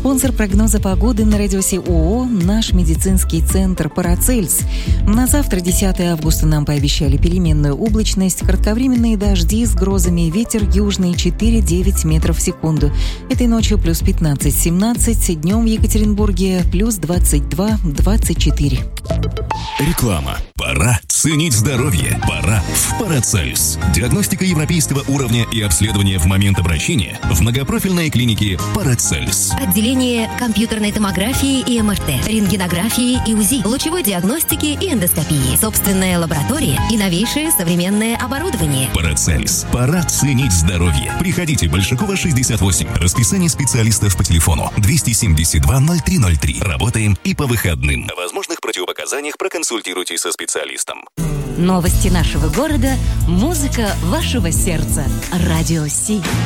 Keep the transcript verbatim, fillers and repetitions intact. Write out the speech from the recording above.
Спонсор прогноза погоды на радиосе ООО «Наш медицинский центр Парацельс». На завтра, десятое августа, нам пообещали переменную облачность, кратковременные дожди с грозами, ветер южный четыре-девять метров в секунду. Этой ночью плюс пятнадцать-семнадцать, днем в Екатеринбурге плюс двадцать два-двадцать четыре. Реклама. Пора ценить здоровье. Пора в Парацельс. Диагностика европейского уровня и обследование в момент обращения в многопрофильной клинике Парацельс. Отделение компьютерной томографии и эм эр тэ, рентгенографии и УЗИ, лучевой диагностики и эндоскопии, собственная лаборатория и новейшее современное оборудование. Парацельс. Пора ценить здоровье. Приходите, Большакова, шестьдесят восемь. Расписание специалистов по телефону двести семьдесят два ноль три ноль три. Работаем и по выходным. О возможных противопоказаниях проконсультируйтесь со специалистом. Новости нашего города, музыка вашего сердца. Радио Си.